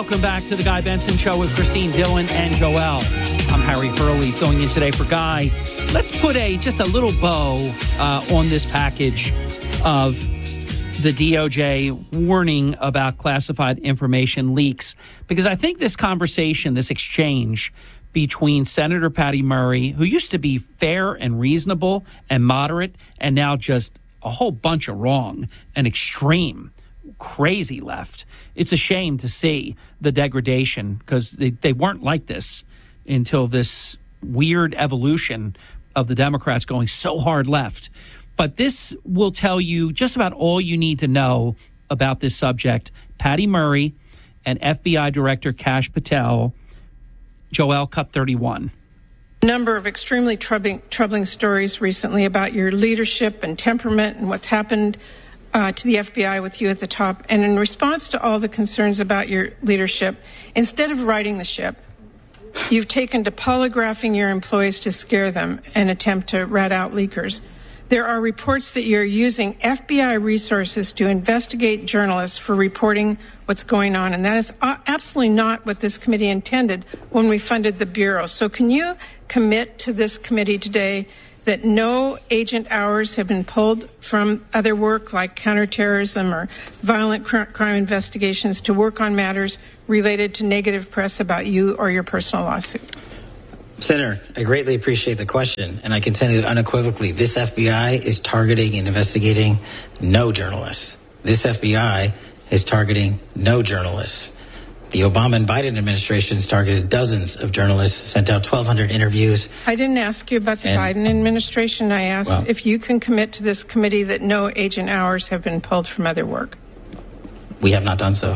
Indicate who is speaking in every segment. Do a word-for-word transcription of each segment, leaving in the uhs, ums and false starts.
Speaker 1: Welcome back to the Guy Benson Show with Christine Dillon and Joel. I'm Harry Hurley filling in today for Guy. Let's put a just a little bow uh, on this package of the D O J warning about classified information leaks, because I think this conversation, this exchange between Senator Patty Murray, who used to be fair and reasonable and moderate, and now just a whole bunch of wrong and extreme, crazy left. It's a shame to see the degradation, because they, they weren't like this until this weird evolution of the Democrats going so hard left. But this will tell you just about all you need to know about this subject. Patty Murray and F B I Director Kash Patel. Joel, cut thirty-one.
Speaker 2: A number of extremely troubling, troubling stories recently about your leadership and temperament and what's happened uh, to the F B I with you at the top. And in response to all the concerns about your leadership, instead of righting the ship, you've taken to polygraphing your employees to scare them and attempt to rat out leakers. There are reports that you're using F B I resources to investigate journalists for reporting what's going on, and that is absolutely not what this committee intended when we funded the Bureau. So can you commit to this committee today that no agent hours have been pulled from other work like counterterrorism or violent crime investigations to work on matters related to negative press about you or your personal lawsuit?
Speaker 3: Senator, I greatly appreciate the question, and I can tell you unequivocally, this F B I is targeting and investigating no journalists. This F B I is targeting no journalists. The Obama and Biden administrations targeted dozens of journalists, sent out twelve hundred interviews.
Speaker 2: I didn't ask you about the
Speaker 3: and,
Speaker 2: Biden administration. I asked
Speaker 3: well,
Speaker 2: if you can commit to this committee that no agent hours have been pulled from other work.
Speaker 3: We have not done so.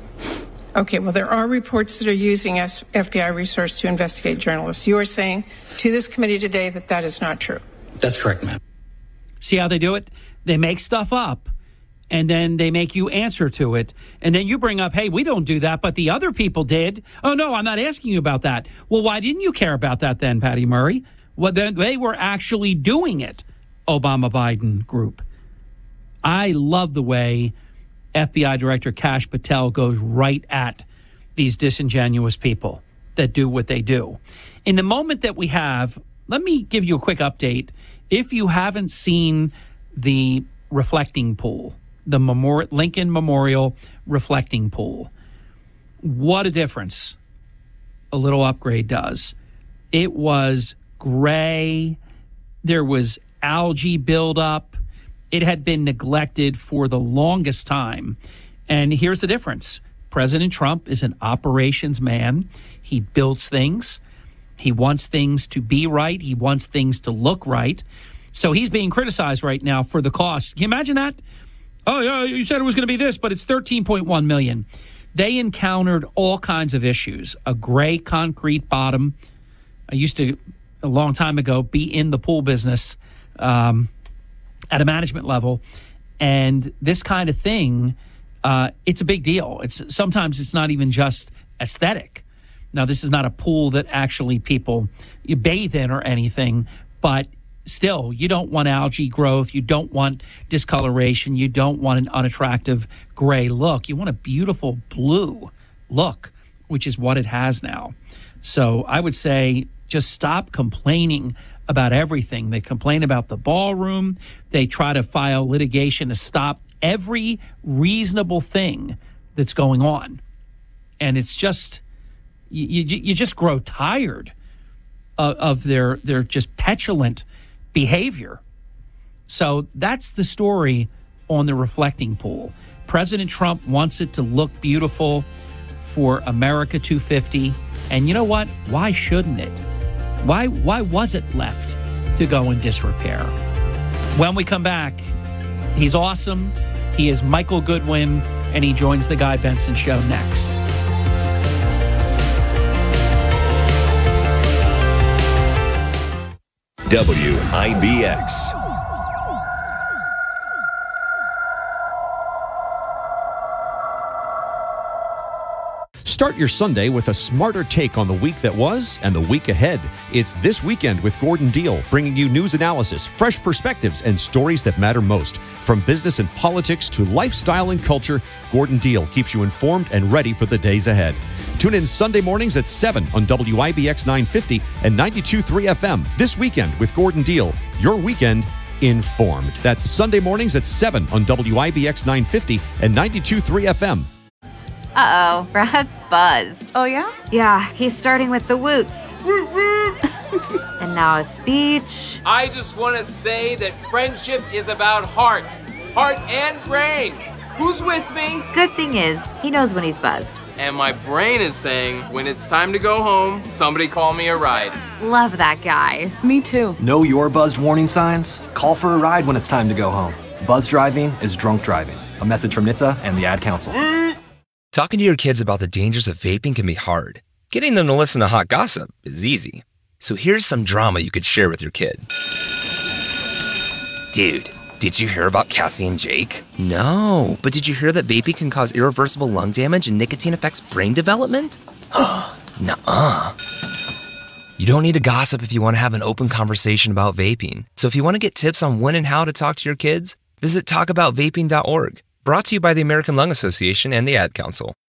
Speaker 2: Okay, well, there are reports that are using F B I resources to investigate journalists. You are saying to this committee today that that is not true.
Speaker 3: That's correct, ma'am.
Speaker 1: See how they do it? They make stuff up, and then they make you answer to it. And then you bring up, hey, we don't do that, but the other people did. Oh, no, I'm not asking you about that. Well, why didn't you care about that then, Patty Murray? Well, then they were actually doing it, Obama-Biden group. I love the way F B I Director Kash Patel goes right at these disingenuous people that do what they do. In the moment that we have, let me give you a quick update. If you haven't seen the reflecting pool, the Memorial, Lincoln Memorial reflecting pool, what a difference a little upgrade does. It was gray. There was algae buildup. It had been neglected for the longest time. And here's the difference. President Trump is an operations man. He builds things. He wants things to be right. He wants things to look right. So he's being criticized right now for the cost. Can you imagine that? Oh, yeah, you said it was going to be this, but it's thirteen point one million dollars. They encountered all kinds of issues. A gray concrete bottom. I used to, a long time ago, be in the pool business. Um at a management level, and this kind of thing, uh, it's a big deal. It's sometimes it's not even just aesthetic. Now, this is not a pool that actually people you bathe in or anything, but still, you don't want algae growth. You don't want discoloration. You don't want an unattractive gray look. You want a beautiful blue look, which is what it has now. So I would say just stop complaining about everything. They complain about the ballroom. They try to file litigation to stop every reasonable thing that's going on. And it's just, you, you, you just grow tired of, of their, their just petulant behavior. So that's the story on the reflecting pool. President Trump wants it to look beautiful for America two fifty. And you know what? Why shouldn't it? Why why was it left to go in disrepair? When we come back, he's awesome. He is Michael Goodwin, and he joins the Guy Benson Show next.
Speaker 4: W I B X.
Speaker 5: Start your Sunday with a smarter take on the week that was and the week ahead. It's This Weekend with Gordon Deal, bringing you news analysis, fresh perspectives, and stories that matter most. From business and politics to lifestyle and culture, Gordon Deal keeps you informed and ready for the days ahead. Tune in Sunday mornings at seven on W I B X nine fifty and ninety-two point three F M. This Weekend with Gordon Deal, your weekend informed. That's Sunday mornings at seven on W I B X nine fifty and ninety-two point three F M.
Speaker 6: Uh-oh, Brad's buzzed.
Speaker 7: Oh, yeah?
Speaker 6: Yeah, he's starting with the woots. And now a speech.
Speaker 8: I just want to say that friendship is about heart. Heart and brain. Who's with me?
Speaker 6: Good thing is, he knows when he's buzzed.
Speaker 8: And my brain is saying, when it's time to go home, somebody call me a ride.
Speaker 6: Love that guy.
Speaker 7: Me too.
Speaker 9: Know your buzzed warning signs? Call for a ride when it's time to go home. Buzz driving is drunk driving. A message from N H T S A and the Ad Council.
Speaker 10: Talking to your kids about the dangers of vaping can be hard. Getting them to listen to hot gossip is easy. So here's some drama you could share with your kid. Dude, did you hear about Cassie and Jake? No, but did you hear that vaping can cause irreversible lung damage and nicotine affects brain development? Nuh-uh. You don't need to gossip if you want to have an open conversation about vaping. So if you want to get tips on when and how to talk to your kids, visit talk about vaping dot org. Brought to you by the American Lung Association and the Ad Council.